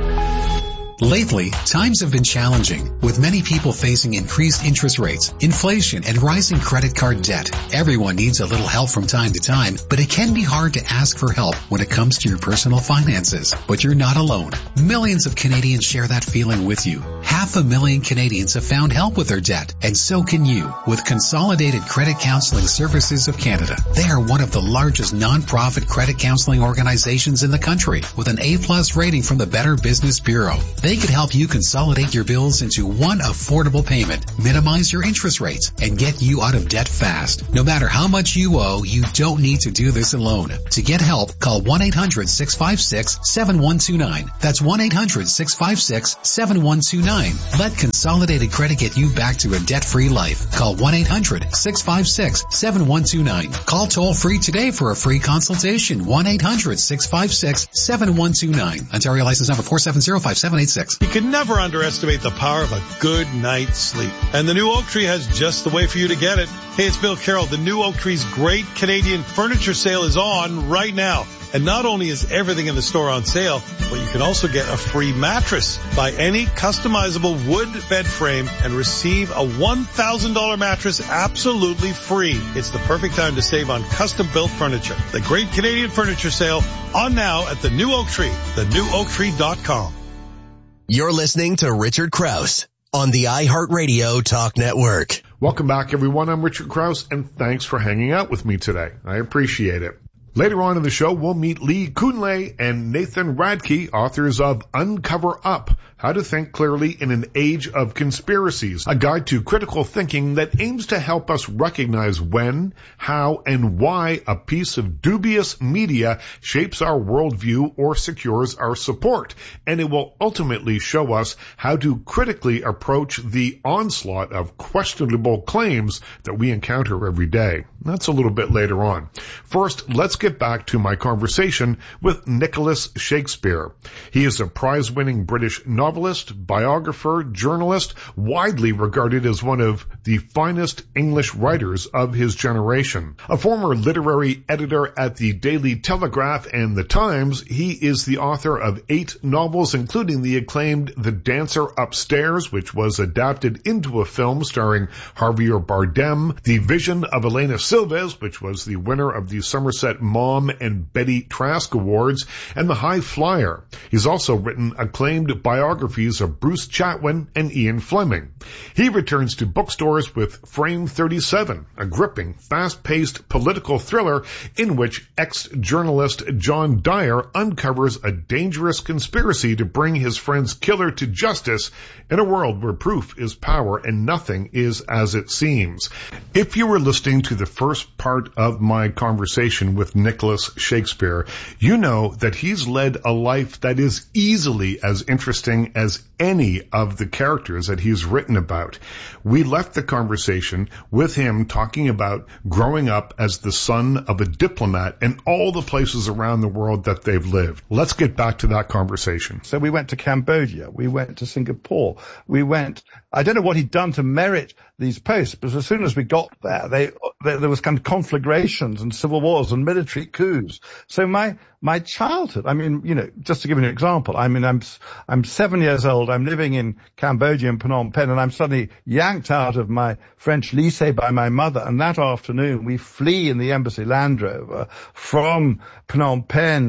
Lately, times have been challenging, with many people facing increased interest rates, inflation, and rising credit card debt. Everyone needs a little help from time to time, but it can be hard to ask for help when it comes to your personal finances. But you're not alone. Millions of Canadians share that feeling with you. Half a million Canadians have found help with their debt, and so can you with Consolidated Credit Counseling Services of Canada. They are one of the largest non-profit credit counseling organizations in the country, with an A-plus rating from the Better Business Bureau. They could help you consolidate your bills into one affordable payment, minimize your interest rates, and get you out of debt fast. No matter how much you owe, you don't need to do this alone. To get help, call one eight hundred six five six seven one two nine. That's one eight hundred six five six seven one two nine. Let Consolidated Credit get you back to a debt-free life. Call one eight hundred six five six seven one two nine. Call toll-free today for a free consultation. one eight hundred six five six seven one two nine. Ontario license number four seven zero five seven eight six. You can never underestimate the power of a good night's sleep. And the new Oak Tree has just the way for you to get it. Hey, it's Bill Carroll. The new Oak Tree's great Canadian furniture sale is on right now. And not only is everything in the store on sale, but you can also get a free mattress. Buy any customizable wood bed frame and receive a one thousand dollars mattress absolutely free. It's the perfect time to save on custom-built furniture. The great Canadian furniture sale on now at the new Oak Tree, the new oak tree dot com. You're listening to Richard Krause on the iHeartRadio Talk Network. Welcome back, everyone. I'm Richard Krause, and thanks for hanging out with me today. I appreciate it. Later on in the show, we'll meet Lee Kunle and Nathan Radke, authors of Uncover Up, How to Think Clearly in an Age of Conspiracies, a guide to critical thinking that aims to help us recognize when, how, and why a piece of dubious media shapes our worldview or secures our support. And it will ultimately show us how to critically approach the onslaught of questionable claims that we encounter every day. That's a little bit later on. First, let's get back to my conversation with Nicholas Shakespeare. He is a prize-winning British novelist, biographer, journalist, widely regarded as one of the finest English writers of his generation. A former literary editor at the Daily Telegraph and The Times, he is the author of eight novels, including the acclaimed The Dancer Upstairs, which was adapted into a film starring Javier Bardem, The Vision of Elena Silves, which was the winner of the Somerset Maugham and Betty Trask Awards, and The High Flyer. He's also written acclaimed biographies of Bruce Chatwin and Ian Fleming. He returns to bookstores with Frame thirty-seven, a gripping, fast-paced political thriller in which ex-journalist John Dyer uncovers a dangerous conspiracy to bring his friend's killer to justice in a world where proof is power and nothing is as it seems. If you were listening to the first part of my conversation with Nicholas Shakespeare, you know that he's led a life that is easily as interesting as any of the characters that he's written about. We left the conversation with him talking about growing up as the son of a diplomat and all the places around the world that they've lived. Let's get back to that conversation. So we went to Cambodia, we went to Singapore, we went, I don't know what he'd done to merit these posts, but as soon as we got there, they, there, there was kind of conflagrations and civil wars and military coups. So my, my childhood, I mean, you know, just to give you an example, I mean, I'm, I'm seven years old, I'm living in Cambodia in Phnom Penh, and I'm suddenly yanked out of my French lycée by my mother, and that afternoon we flee in the embassy Land Rover from Phnom Penh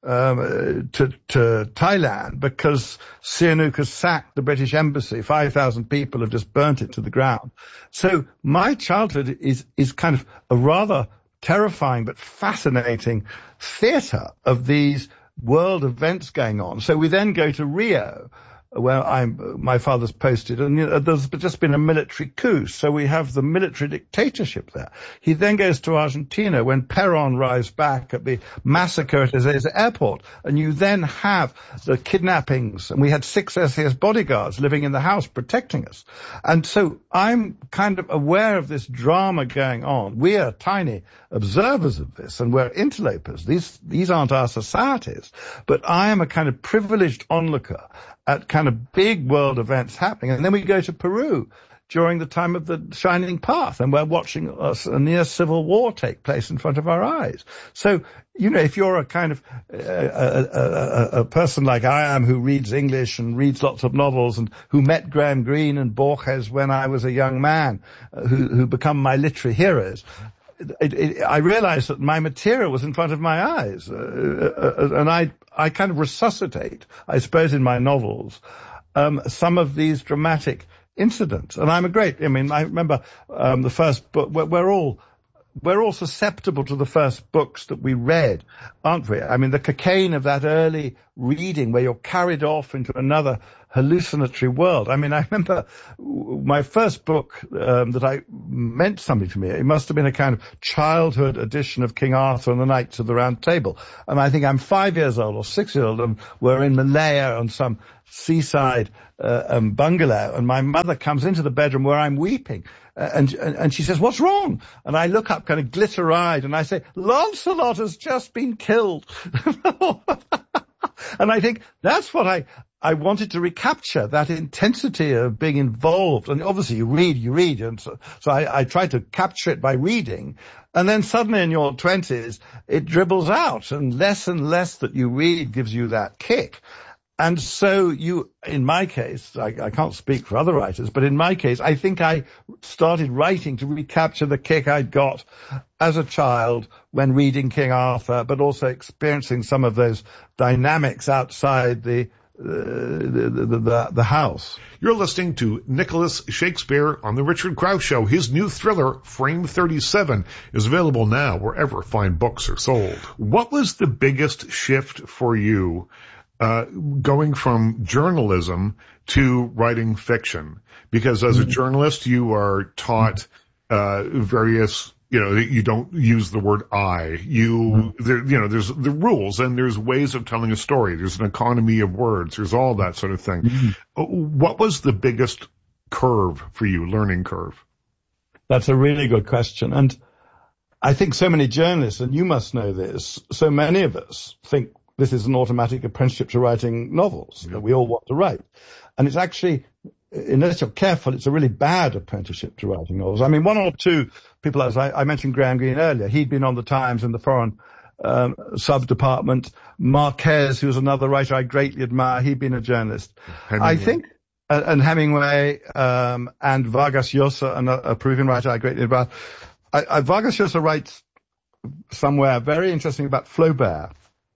um, to, to Thailand because Sihanouk has sacked the British embassy. five thousand people have just burnt it to the ground. So my childhood is, is kind of a rather terrifying but fascinating theatre of these world events going on. So we then go to Rio, where I'm, my father's posted, and you know, there's just been a military coup, so we have the military dictatorship there. He then goes to Argentina when Perón arrives back at the massacre at Ezeiza airport, and you then have the kidnappings, and we had six S A S bodyguards living in the house protecting us. And so I'm kind of aware of this drama going on. We are tiny observers of this, and we're interlopers. These, these aren't our societies, but I am a kind of privileged onlooker at kind of big world events happening. And then we go to Peru during the time of the Shining Path, and we're watching a near civil war take place in front of our eyes. So, you know, if you're a kind of uh, a, a, a person like I am who reads English and reads lots of novels and who met Graham Greene and Borges when I was a young man, uh, who, who become my literary heroes, It, it, I realized that my material was in front of my eyes, uh, uh, and I, I kind of resuscitate, I suppose, in my novels, um, some of these dramatic incidents. And I'm a great, I mean, I remember um, the first book, we're, we're all, we're all susceptible to the first books that we read, aren't we? I mean, the cocaine of that early reading where you're carried off into another hallucinatory world. I mean, I remember my first book um, that I meant something to me. It must have been a kind of childhood edition of King Arthur and the Knights of the Round Table. And I think I'm five years old or six years old, and we're in Malaya on some seaside uh, um, bungalow, and my mother comes into the bedroom where I'm weeping. Uh, and, and and she says, "What's wrong?" And I look up kind of glitter-eyed, and I say, "Lancelot has just been killed." And I think that's what I, I wanted to recapture, that intensity of being involved. And obviously you read, you read. And so, so I, I tried to capture it by reading. And then suddenly in your twenties, it dribbles out, and less and less that you read gives you that kick. And so you, in my case, I, I can't speak for other writers, but in my case, I think I started writing to recapture the kick I'd got as a child when reading King Arthur, but also experiencing some of those dynamics outside the, uh, the, the, the, the house. You're listening to Nicholas Shakespeare on the Richard Krause Show. His new thriller, Frame thirty-seven, is available now wherever fine books are sold. What was the biggest shift for you Uh, going from journalism to writing fiction? Because as a journalist, you are taught uh, various, you know, you don't use the word I. You, there, you know, there's the rules and there's ways of telling a story. There's an economy of words. There's all that sort of thing. Mm-hmm. What was the biggest curve for you, learning curve? That's a really good question. And I think so many journalists, and you must know this, so many of us think this is an automatic apprenticeship to writing novels, yeah, that we all want to write. And it's actually, unless you're careful, it's a really bad apprenticeship to writing novels. I mean, one or two people, as I, I mentioned Graham Greene earlier, he'd been on the Times in the foreign um, sub-department. Marquez, who's another writer I greatly admire, he'd been a journalist. Hemingway. I think, uh, and Hemingway um, and Vargas Llosa, a, a Peruvian writer I greatly admire. I, I, Vargas Llosa writes somewhere very interesting about Flaubert,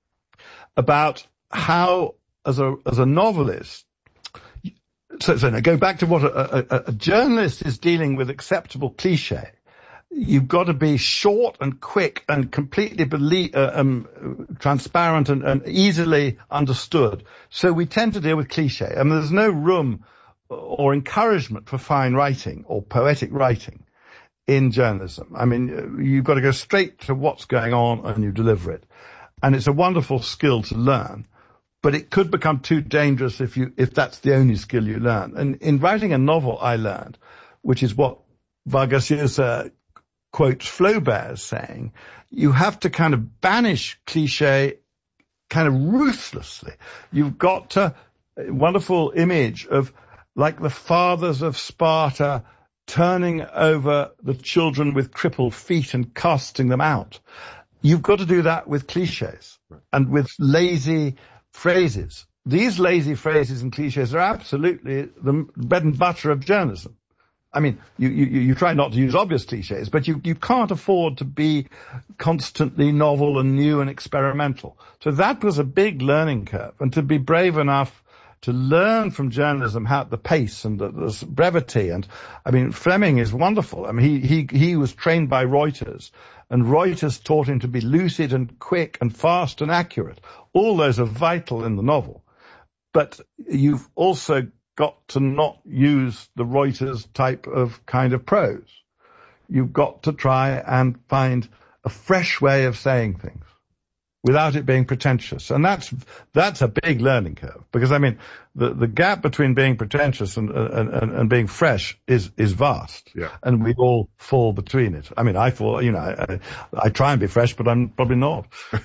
about how, as a as a novelist, so, so now go back to what a, a, a journalist is dealing with acceptable cliche. You've got to be short and quick and completely believe, uh, um, transparent and, and easily understood. So we tend to deal with cliche. I mean, there's no room or encouragement for fine writing or poetic writing in journalism. I mean, you've got to go straight to what's going on and you deliver it. And it's a wonderful skill to learn, but it could become too dangerous if you, if that's the only skill you learn. And in writing a novel, I learned, which is what Vargas Llosa quotes Flaubert as saying, you have to kind of banish cliche kind of ruthlessly. You've got to, a wonderful image of like the fathers of Sparta turning over the children with crippled feet and casting them out. You've got to do that with cliches and with lazy phrases. These lazy phrases and cliches are absolutely the bread and butter of journalism. I mean, you, you, you try not to use obvious cliches, but you, you can't afford to be constantly novel and new and experimental. So that was a big learning curve. And to be brave enough to learn from journalism how the pace and the, the brevity. And I mean, Fleming is wonderful. I mean, he, he, he was trained by Reuters, and Reuters taught him to be lucid and quick and fast and accurate. All those are vital in the novel. But you've also got to not use the Reuters type of kind of prose. You've got to try and find a fresh way of saying things without it being pretentious. And that's, that's a big learning curve, because I mean, the, the gap between being pretentious and, and, and, and being fresh is, is vast. Yeah. And we all fall between it. I mean, I fall, you know, I, I try and be fresh, but I'm probably not.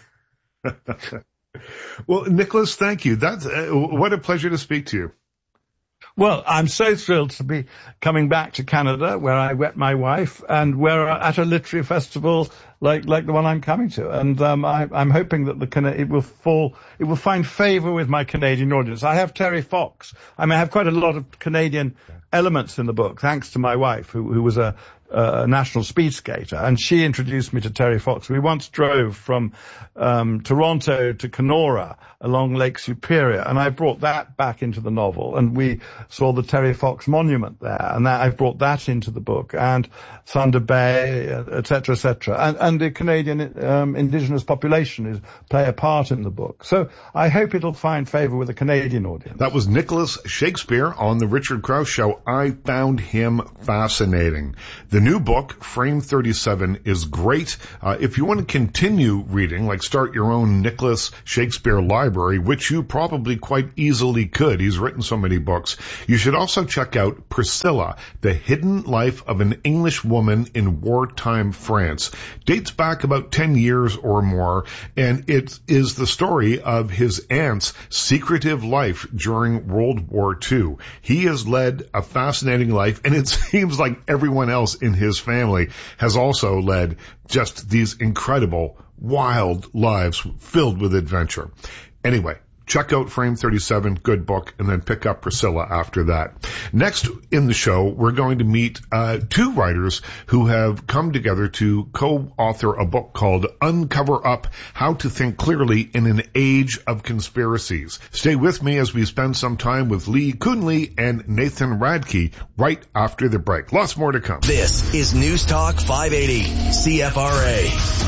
Well, Nicholas, thank you. That's, uh, what a pleasure to speak to you. Well, I'm so thrilled to be coming back to Canada, where I met my wife, and we're at a literary festival like like the one I'm coming to. And um, I, I'm hoping that the it will fall, it will find favour with my Canadian audience. I have Terry Fox. I mean, I have quite a lot of Canadian elements in the book, thanks to my wife, who, who was a, a national speed skater, and she introduced me to Terry Fox. We once drove from um, Toronto to Kenora along Lake Superior, and I brought that back into the novel, and we saw the Terry Fox monument there, and that, I've brought that into the book, and Thunder Bay, et cetera, et cetera, and, and the Canadian um, indigenous population is play a part in the book. So I hope it'll find favour with the Canadian audience. That was Nicholas Shakespeare on the Richard Krause Show. I found him fascinating. The new book, Frame thirty-seven, is great. Uh, if you want to continue reading, like start your own Nicholas Shakespeare library, which you probably quite easily could. He's written so many books. You should also check out Priscilla, The Hidden Life of an English Woman in Wartime France. Dates back about ten years or more, and it is the story of his aunt's secretive life during World War Two. He has led a fascinating life, and it seems like everyone else in his family has also led just these incredible, wild lives filled with adventure. Anyway, check out Frame thirty-seven, good book, and then pick up Priscilla after that. Next in the show, we're going to meet uh, two writers who have come together to co-author a book called Uncover Up, How to Think Clearly in an Age of Conspiracies. Stay with me as we spend some time with Lee Coonley and Nathan Radke right after the break. Lots more to come. This is News Talk five eighty, C F R A.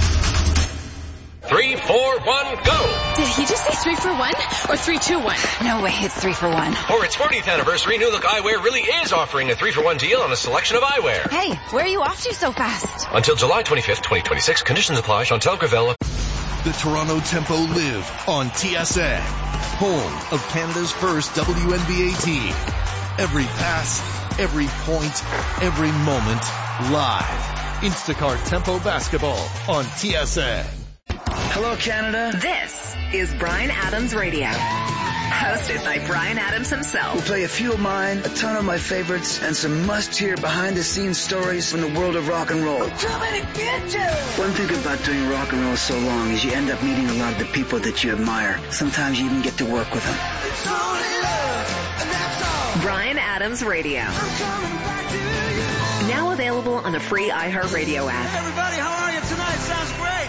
Three, four, one, go! Did he just say three for one or three, two, one? No way, it's three for one. For its fortieth anniversary, New Look Eyewear really is offering a three for one deal on a selection of eyewear. Hey, where are you off to so fast? Until July twenty-fifth, twenty twenty-six. Conditions apply. Chantal Gravel. The Toronto Tempo live on T S N, home of Canada's first W N B A team. Every pass, every point, every moment, live. Instacart Tempo Basketball on T S N. Hello, Canada. This is Bryan Adams Radio, hosted by Bryan Adams himself. We'll play a few of mine, a ton of my favorites, and some must-hear behind-the-scenes stories from the world of rock and roll. I'm coming to get you! One thing about doing rock and roll so long is you end up meeting a lot of the people that you admire. Sometimes you even get to work with them. It's only love, and that's all. Bryan Adams Radio. I'm coming back to you. Now available on the free iHeartRadio app. Hey, everybody, how are you tonight? Sounds great.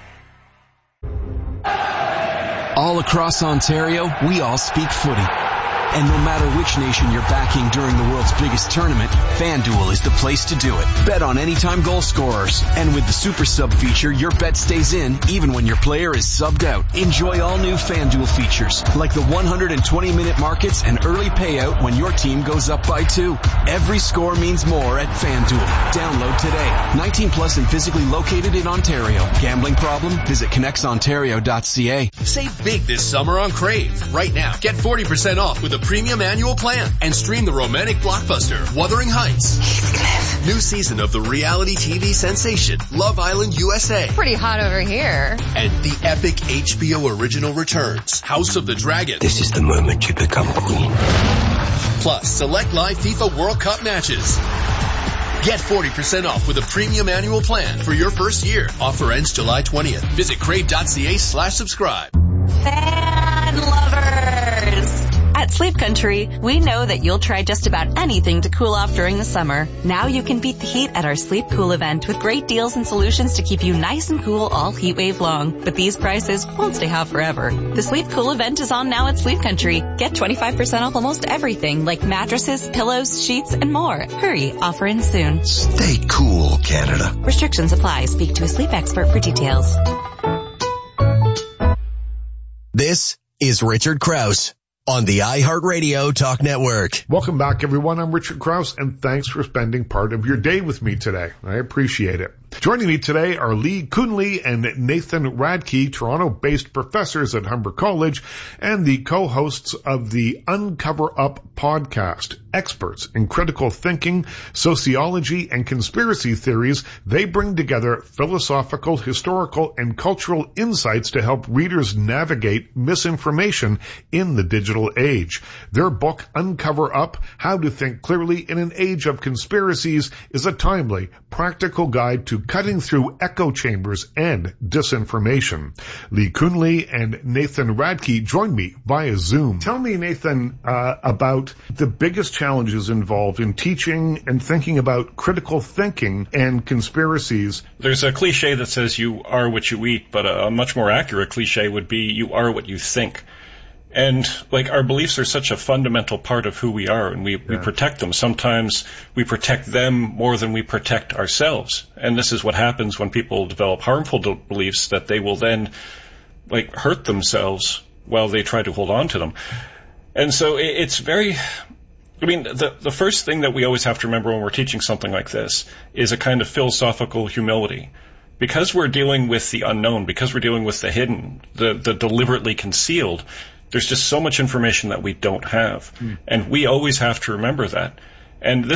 All across Ontario, we all speak footy. And no matter which nation you're backing during the world's biggest tournament, FanDuel is the place to do it. Bet on anytime goal scorers. And with the Super Sub feature, your bet stays in even when your player is subbed out. Enjoy all new FanDuel features, like the one hundred twenty minute markets and early payout when your team goes up by two. Every score means more at FanDuel. Download today. nineteen plus and physically located in Ontario. Gambling problem? Visit connects ontario dot c a. Save big this summer on Crave. Right now, get forty percent off with a premium annual plan and stream the romantic blockbuster Wuthering Heights. Heathcliff. New season of the reality T V sensation Love Island U S A. Pretty hot over here. And the epic H B O original returns House of the Dragon. This is the moment you become queen. Plus select live FIFA World Cup matches. Get forty percent off with a premium annual plan for your first year. Offer ends July twentieth. Visit crave dot c a slash subscribe. Fan lovers! At At Sleep Country, we know that you'll try just about anything to cool off during the summer. Now you can beat the heat at our Sleep Cool event with great deals and solutions to keep you nice and cool all heat wave long. But these prices won't stay hot forever. The Sleep Cool event is on now at Sleep Country. Get twenty-five percent off almost everything like mattresses, pillows, sheets, and more. Hurry, offer ends soon. Stay cool, Canada. Restrictions apply. Speak to a sleep expert for details. This is Richard Krause on the iHeartRadio Talk Network. Welcome back, everyone. I'm Richard Krause, and thanks for spending part of your day with me today. I appreciate it. Joining me today are Lee Kunle and Nathan Radke, Toronto-based professors at Humber College and the co-hosts of the Uncover Up podcast. Experts in critical thinking, sociology, and conspiracy theories, they bring together philosophical, historical, and cultural insights to help readers navigate misinformation in the digital age. Their book, Uncover Up, How to Think Clearly in an Age of Conspiracies, is a timely, practical guide to cutting through echo chambers and disinformation. Lee Kunle and Nathan Radke join me via Zoom. Tell me, Nathan, uh, about the biggest challenges involved in teaching and thinking about critical thinking and conspiracies. There's a cliche that says you are what you eat, but a much more accurate cliche would be you are what you think. And, like, our beliefs are such a fundamental part of who we are, and we, yeah. we protect them. Sometimes we protect them more than we protect ourselves. And this is what happens when people develop harmful de- beliefs, that they will then, like, hurt themselves while they try to hold on to them. And so it, it's very... I mean, the, the first thing that we always have to remember when we're teaching something like this is a kind of philosophical humility. Because we're dealing with the unknown, because we're dealing with the hidden, the, the deliberately concealed, there's just so much information that we don't have. Mm. And we always have to remember that. And this